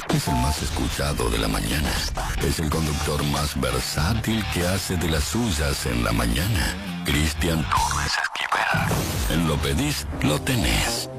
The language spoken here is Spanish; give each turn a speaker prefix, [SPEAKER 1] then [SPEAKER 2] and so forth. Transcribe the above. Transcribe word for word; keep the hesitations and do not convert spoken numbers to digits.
[SPEAKER 1] Es el más escuchado de la mañana. Es el conductor más versátil que hace de las suyas en la mañana. Cristian Torres Esquivel. En Lo Pedís, lo tenés.